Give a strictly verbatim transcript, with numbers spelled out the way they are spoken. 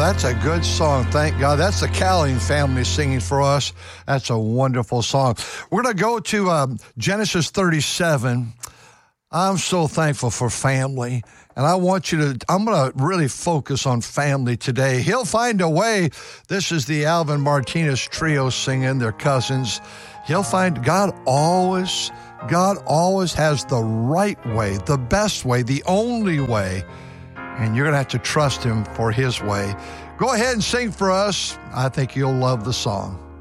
that's a good song. Thank God. That's the Calling family singing for us. That's a wonderful song. We're going to go to um, Genesis thirty-seven. I'm so thankful for family. And I want you to, I'm going to really focus on family today. He'll find a way. This is the Alvin Martinez Trio singing, their cousins. He'll find, God always, God always has the right way, the best way, the only way. And you're going to have to trust him for his way. Go ahead and sing for us. I think you'll love the song.